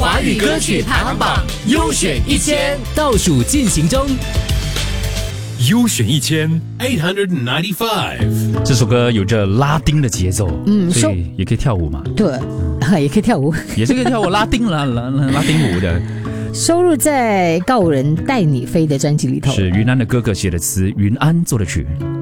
华语歌曲排行榜优选1000 倒数进行中。 优选1000 895。 这首歌有着拉丁的节奏，所以也可以跳舞嘛。 对，也可以跳舞， 也是可以跳舞拉丁舞的。 收录在告人带你飞的专辑里头。 是云安的哥哥写的词，云安做的曲。